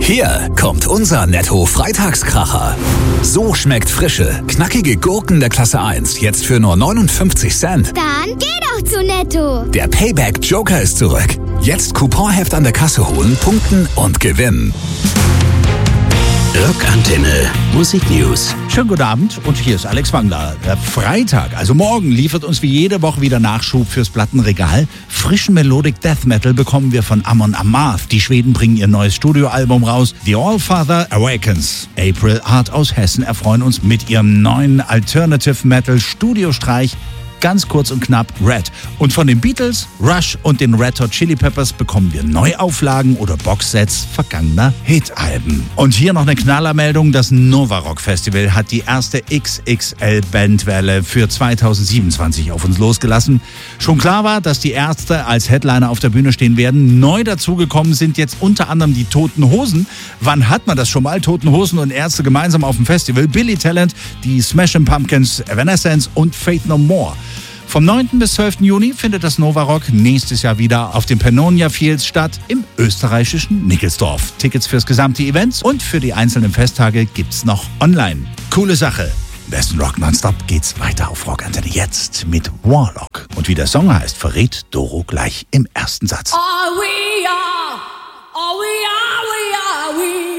Hier kommt unser Netto-Freitagskracher. So schmeckt frische, knackige Gurken der Klasse 1 jetzt für nur 59 Cent. Dann geh doch zu Netto. Der Payback-Joker ist zurück. Jetzt Couponheft an der Kasse holen, punkten und gewinnen. Rockantenne Musiknews. Schönen guten Abend und hier ist Alex Wangler. Der Freitag, also morgen, liefert uns wie jede Woche wieder Nachschub fürs Plattenregal. Frischen Melodic Death Metal bekommen wir von Amon Amarth. Die Schweden bringen ihr neues Studioalbum raus. The Allfather Awakens. April Art aus Hessen erfreuen uns mit ihrem neuen Alternative Metal Studiostreich. Ganz kurz und knapp Red. Und von den Beatles, Rush und den Red Hot Chili Peppers bekommen wir Neuauflagen oder Boxsets vergangener Hit-Alben. Und hier noch eine Knallermeldung. Das Nova Rock Festival hat die erste XXL-Bandwelle für 2027 auf uns losgelassen. Schon klar war, dass die Ärzte als Headliner auf der Bühne stehen werden. Neu dazugekommen sind jetzt unter anderem die Toten Hosen. Wann hat man das schon mal? Toten Hosen und Ärzte gemeinsam auf dem Festival. Billy Talent, die Smashing Pumpkins, Evanescence und Faith No More. Vom 9. bis 12. Juni findet das Nova Rock nächstes Jahr wieder auf dem Pannonia Fields statt im österreichischen Nickelsdorf. Tickets fürs gesamte Event und für die einzelnen Festtage gibt's noch online. Coole Sache. Im besten Rock Nonstop geht's weiter auf Rockantenne jetzt mit Warlock. Und wie der Song heißt, verrät Doro gleich im ersten Satz. We are, we are, we are, we are, we